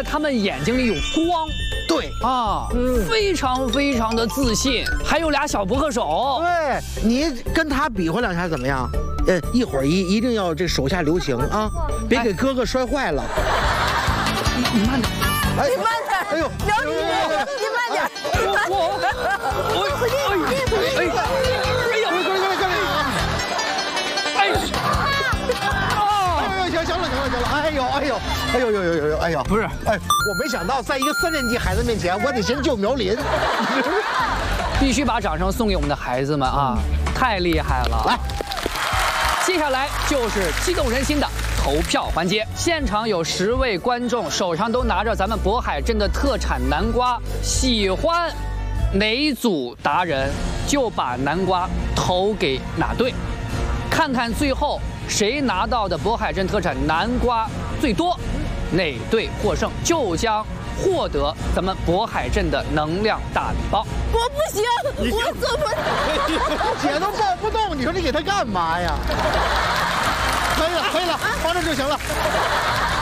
在他们眼睛里有光。 对啊，非常非常的自信，还有俩小扑克手。 对，你跟他比划两下怎么样？一会儿一定要这手下留情啊，别给哥哥摔坏了。 你慢点， 哎， 你慢点， 哎呦， 辽宁，你慢点，哎呦， 不是， 我没想到在一个3年级孩子面前，我得先救苗林。 必须把掌声送给我们的孩子们啊，太厉害了！来，接下来就是激动人心的投票环节，现场有10位观众手上都拿着咱们渤海镇的特产南瓜，喜欢哪一组达人就把南瓜投给哪队，看看最后谁拿到的渤海镇特产南瓜最多，哪队获胜就将获得咱们渤海镇的能量大礼包。 我不行，我做不了。 姐都抱不动，你说你给他干嘛呀？可以了，放这就行了。